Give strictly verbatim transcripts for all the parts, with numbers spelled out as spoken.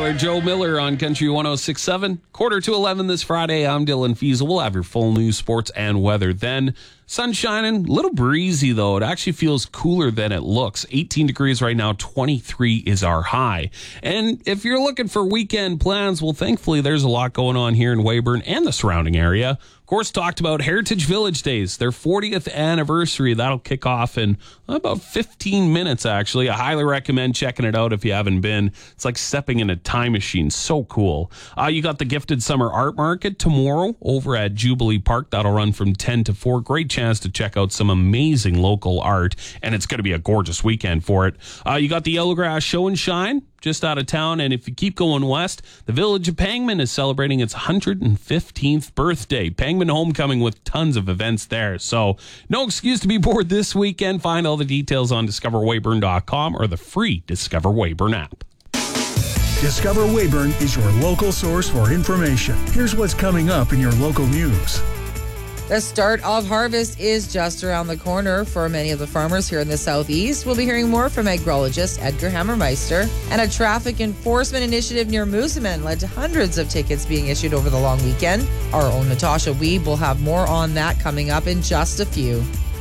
Tyler, Joe Miller on Country one oh six point seven. Quarter to eleven this Friday. I'm Dylan Fiesel. We'll have your full news, sports, and weather then. Sun shining, a little breezy though. It actually feels cooler than it looks. eighteen degrees right now, twenty-three is our high. And if you're looking for weekend plans, well, thankfully there's a lot going on here in Weyburn and the surrounding area. Of course, talked about Heritage Village Days, their fortieth anniversary. That'll kick off in about fifteen minutes, actually. I highly recommend checking it out if you haven't been. It's like stepping in a time machine. So cool. Uh, you got the Gifted Summer Art Market tomorrow over at Jubilee Park. That'll run from ten to four. Great chance to check out some amazing local art, and it's going to be a gorgeous weekend for it. Uh, you got the Yellowgrass Show and Shine just out of town, and if you keep going west, the village of Pangman is celebrating its one hundred fifteenth birthday. Pangman Homecoming with tons of events there, so no excuse to be bored this weekend. Find all the details on discover weyburn dot com or the free Discover Weyburn app. Discover Weyburn is your local source for information. Here's what's coming up in your local news. The start of harvest is just around the corner for many of the farmers here in the southeast. We'll be hearing more from agrologist Edgar Hammermeister. And a traffic enforcement initiative near Moosomin led to hundreds of tickets being issued over the long weekend. Our own Natasha Weeb will have more on that coming up in just a few.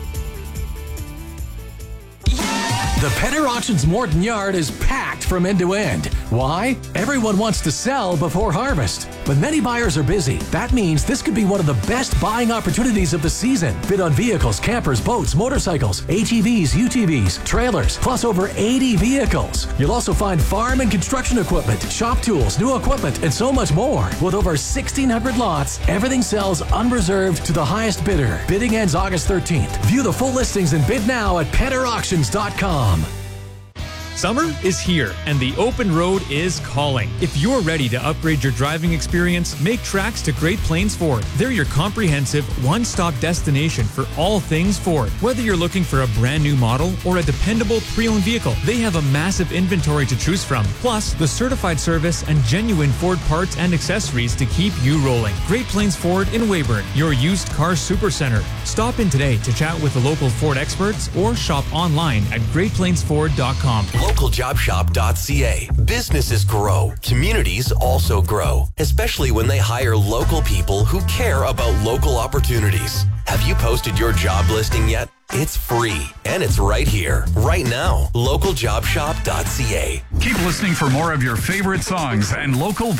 The Penner Auctions Morton Yard is packed from end to end. Why? Everyone wants to sell before harvest, but many buyers are busy. That means this could be one of the best buying opportunities of the season. Bid on vehicles, campers, boats, motorcycles, A T Vs, U T Vs, trailers, plus over eighty vehicles. You'll also find farm and construction equipment, shop tools, new equipment, and so much more. With over sixteen hundred lots, everything sells unreserved to the highest bidder. Bidding ends August thirteenth. View the full listings and bid now at penner auctions dot com. Summer is here, and the open road is calling. If you're ready to upgrade your driving experience, make tracks to Great Plains Ford. They're your comprehensive, one-stop destination for all things Ford. Whether you're looking for a brand new model or a dependable pre-owned vehicle, they have a massive inventory to choose from. Plus, the certified service and genuine Ford parts and accessories to keep you rolling. Great Plains Ford in Weyburn, your used car supercenter. Stop in today to chat with the local Ford experts or shop online at great plains ford dot com. local job shop dot c a. Businesses grow. Communities also grow, especially when they hire local people who care about local opportunities. Have you posted your job listing yet? It's free, and it's right here, right now. local job shop dot c a. Keep listening for more of your favorite songs and local